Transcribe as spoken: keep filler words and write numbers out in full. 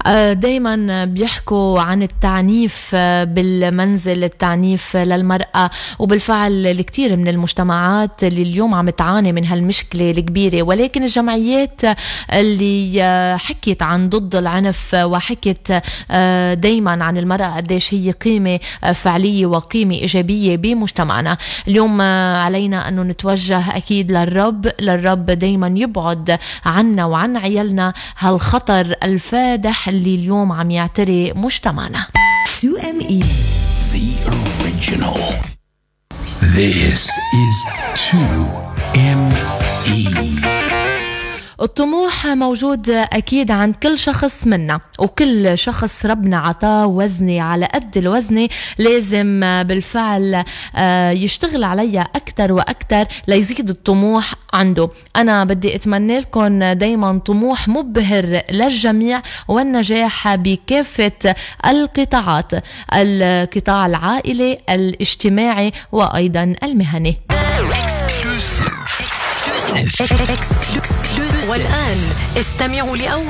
دايما بيحكوا عن التعنيف بالمنزل، التعنيف للمرأة، وبالفعل الكثير من المجتمعات اللي اليوم عم تعاني من هالمشكلة الكبيرة. ولكن الجمعيات اللي حكيت عن ضد العنف وحكيت دايما عن المرأة قديش هي قيمة فعلية وقيمة إيجابية بمجتمعنا، اليوم علينا أنه نتوجه أكيد للرب للرب دايما يبعد عنا وعن عيالنا هالخطر الفادح اللي اليوم عم يعتري مجتمعنا. تو إم إي The original. This is تو إم إي. الطموح موجود أكيد عند كل شخص منا، وكل شخص ربنا عطاه وزني على قد الوزني لازم بالفعل يشتغل عليها أكتر وأكتر ليزيد الطموح عنده. أنا بدي أتمنى لكم دايما طموح مبهر للجميع والنجاح بكافة القطاعات، القطاع العائلي، الاجتماعي، وأيضا المهني. والآن استمعوا لأول